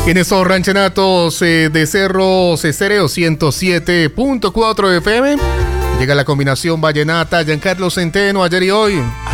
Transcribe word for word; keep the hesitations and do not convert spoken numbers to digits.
En esos ranchenatos eh, de Cerros Estéreo ciento siete punto cuatro F M llega la combinación vallenata Giancarlo Centeno, ayer y hoy.